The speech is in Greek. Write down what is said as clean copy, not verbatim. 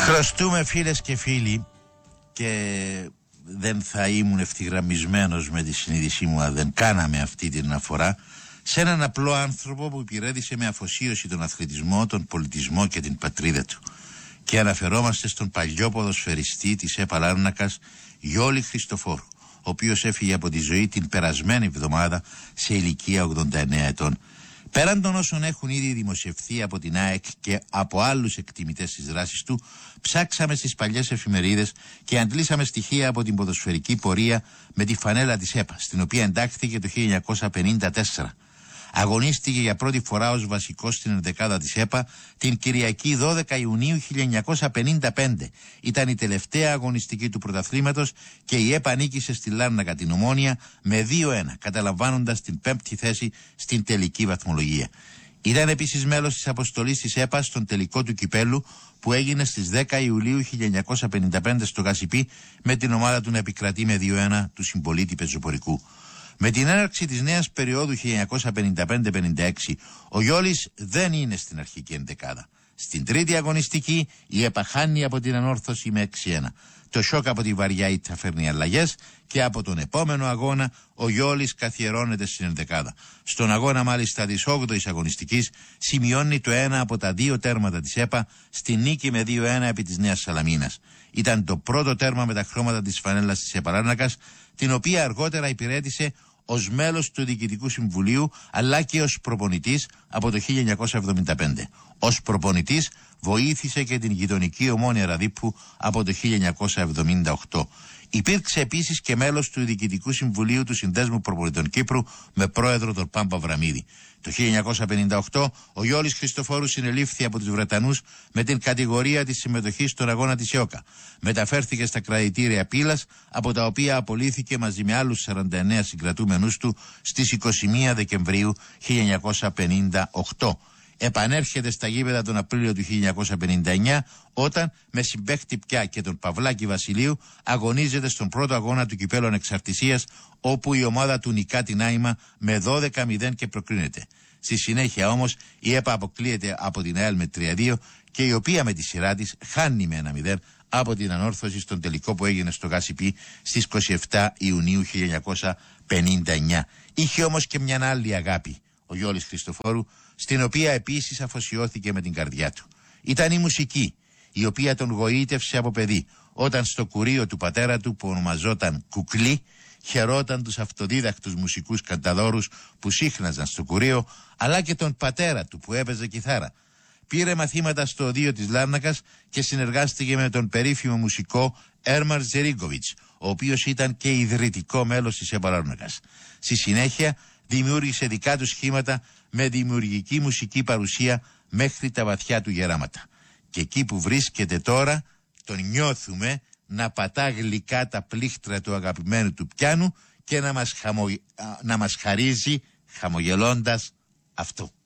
Χρωστούμε φίλες και φίλοι και δεν θα ήμουν ευθυγραμμισμένος με τη συνείδησή μου αν δεν κάναμε αυτή την αναφορά σε έναν απλό άνθρωπο που υπηρέτησε με αφοσίωση τον αθλητισμό, τον πολιτισμό και την πατρίδα του. Και αναφερόμαστε στον παλιό ποδοσφαιριστή της ΕΠΑ Λάρνακας, Γιώλη Χριστοφόρου, ο οποίος έφυγε από τη ζωή την περασμένη εβδομάδα σε ηλικία 89 ετών. Πέραν των όσων έχουν ήδη δημοσιευθεί από την ΑΕΚ και από άλλους εκτιμητές της δράσης του, ψάξαμε στις παλιές εφημερίδες και αντλήσαμε στοιχεία από την ποδοσφαιρική πορεία με τη φανέλα της ΕΠΑ, στην οποία εντάχθηκε το 1954. Αγωνίστηκε για πρώτη φορά ως βασικός στην ενδεκάδα της ΕΠΑ την Κυριακή 12 Ιουνίου 1955. Ήταν η τελευταία αγωνιστική του πρωταθλήματος και η ΕΠΑ νίκησε στη Λάρνακα την Ομόνια με 2-1, καταλαμβάνοντας την 5η θέση στην τελική βαθμολογία. Ήταν επίσης μέλος της αποστολής της ΕΠΑ στον τελικό του κυπέλου που έγινε στις 10 Ιουλίου 1955 στο Γασιπί, με την ομάδα του να επικρατεί με 2-1 του συμπολίτη πεζοπορικού. Με την έναρξη της νέας περίοδου 1955-56, ο Γιώλης δεν είναι στην αρχική ενδεκάδα. Στην τρίτη αγωνιστική η ΕΠΑ χάνει από την Ανόρθωση με 6-1. Το σοκ από τη βαριά ήττα φέρνει αλλαγές και από τον επόμενο αγώνα ο Γιώλης καθιερώνεται στην ενδεκάδα. Στον αγώνα μάλιστα της 8ης αγωνιστικής σημειώνει το ένα από τα δύο τέρματα της ΕΠΑ στη νίκη με 2-1 επί της Νέας Σαλαμίνας. Ήταν το πρώτο τέρμα με τα χρώματα της φανέλας της ΕΠΑ Λάρνακας, την οποία αργότερα υπηρέτησε ως μέλος του Διοικητικού Συμβουλίου αλλά και ως προπονητής από το 1975. Ως προπονητής βοήθησε και την γειτονική Ομόνια Ραδίππου από το 1978. Υπήρξε επίσης και μέλος του Διοικητικού Συμβουλίου του Συνδέσμου Προπονητών Κύπρου με πρόεδρο τον Πάμπα Βραμίδη. Το 1958 ο Γιώλης Χριστοφόρου συνελήφθη από τους Βρετανούς με την κατηγορία της συμμετοχής στον αγώνα της ΕΟΚΑ. Μεταφέρθηκε στα κρατητήρια Πύλας, από τα οποία απολύθηκε μαζί με άλλους 49 συγκρατούμενους του στις 21 Δεκεμβρίου 1958. Επανέρχεται στα γήπεδα τον Απρίλιο του 1959, όταν με συμπαίχτη πια και τον Παυλάκη Βασιλείου αγωνίζεται στον πρώτο αγώνα του Κυπέλλου Ανεξαρτησίας, όπου η ομάδα του νικά την Άιμα με 12-0 και προκρίνεται. Στη συνέχεια όμως η ΕΠΑ αποκλείεται από την ΑΕΛ με 3-2 και η οποία με τη σειρά της χάνει με 1-0 από την Ανόρθωση στον τελικό που έγινε στο Γασιπί στις 27 Ιουνίου 1959. Είχε όμως και μια άλλη αγάπη ο Γιώλης Χριστοφόρου, στην οποία επίσης αφοσιώθηκε με την καρδιά του. Ήταν η μουσική, η οποία τον γοήτευσε από παιδί, όταν στο κουρείο του πατέρα του, που ονομαζόταν Κουκλή, χαιρόταν τους αυτοδίδακτους μουσικούς κανταδόρους που σύχναζαν στο κουρείο, αλλά και τον πατέρα του που έπαιζε κιθάρα. Πήρε μαθήματα στο οδείο της Λάρνακας και συνεργάστηκε με τον περίφημο μουσικό Έρμαρ Ζερίγκοβιτς, ο οποίος ήταν και ιδρυτικό μέλος της ΕΠΑ Λάρνακας. Στη συνέχεια δημιούργησε δικά του σχήματα με δημιουργική μουσική παρουσία μέχρι τα βαθιά του γεράματα. Και εκεί που βρίσκεται τώρα τον νιώθουμε να πατά γλυκά τα πλήκτρα του αγαπημένου του πιάνου και να μας χαρίζει χαμογελώντας αυτό.